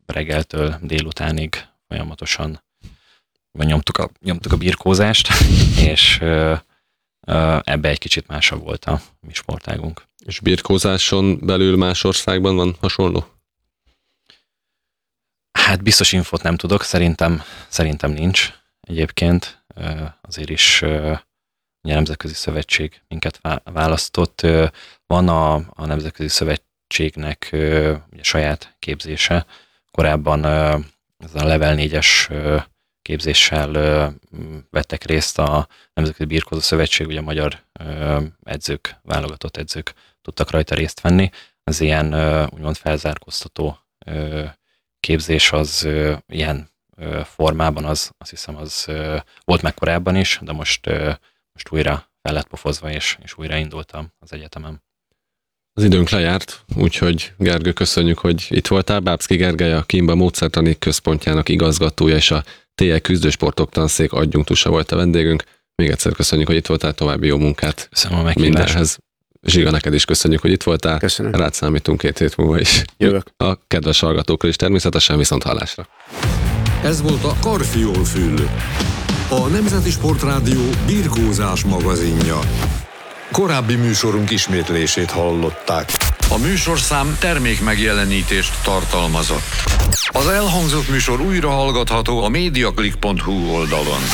reggeltől délutánig folyamatosan nyomtuk a birkózást, és ebbe egy kicsit másabb volt a mi sportágunk. És birkózáson belül más országban van hasonló? Hát biztos infót nem tudok, szerintem nincs egyébként. Azért is a Nemzetközi Szövetség minket választott. Van a Nemzetközi Szövetségnek ugye saját képzése. Korábban ez a Level 4-es képzéssel vettek részt a Nemzetközi Birkózó Szövetség, ugye a magyar edzők, válogatott edzők tudtak rajta részt venni. Az ilyen úgymond felzárkóztató képzés az ilyen formában, azt hiszem az volt meg korábban is, de most újra fel lett pofozva, és újra indultam az egyetemen. Az időnk lejárt, úgyhogy Gergő, köszönjük, hogy itt voltál. Bábszky Gergely, a Kimba Módszertani Központjának igazgatója és a TE Küzdősportok Tanszék adjunktusa volt a vendégünk. Még egyszer köszönjük, hogy itt voltál, további jó munkát. Köszönöm a meghívást. Mindenhez. Zsiga, neked is köszönjük, hogy itt voltál. Köszönöm. Rád számítunk 2 hét múlva is. Jövök. A kedves hallgatókra is természetesen, viszont hallásra. Ez volt a Karfiol-fül, a Nemzeti Sportrádió birkózás magazinja. Korábbi műsorunk ismétlését hallották. A műsorszám termékmegjelenítést tartalmazott. Az elhangzott műsor újra hallgatható a mediaclick.hu oldalon.